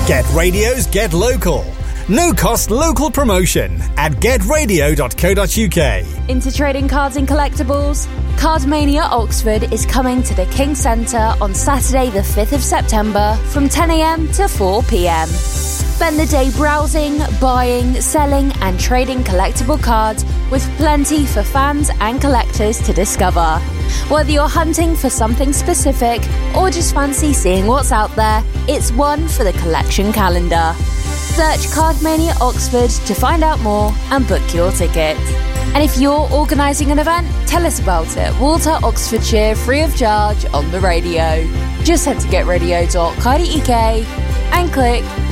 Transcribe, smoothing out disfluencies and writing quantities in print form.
Get Radio's Get Local. No cost local promotion at getradio.co.uk. Into trading cards and collectibles? Cardmania Oxford is coming to the King Centre on Saturday the 5th of September from 10am to 4pm. Spend the day browsing, buying, selling and trading collectible cards with plenty for fans and collectors to discover. Whether you're hunting for something specific or just fancy seeing what's out there, it's one for the collection calendar. Search Cardmania Oxford to find out more and book your ticket. And if you're organising an event, tell us about it. Walter Oxfordshire, free of charge on the radio. Just head to getradio.co.uk and click